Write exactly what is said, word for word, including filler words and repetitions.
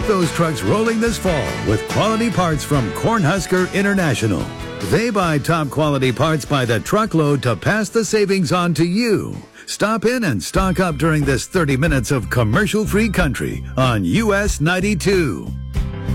those trucks rolling this fall with quality parts from Cornhusker International. They buy top quality parts by the truckload to pass the savings on to you. Stop in and stock up during this thirty minutes of commercial-free country on U S ninety-two.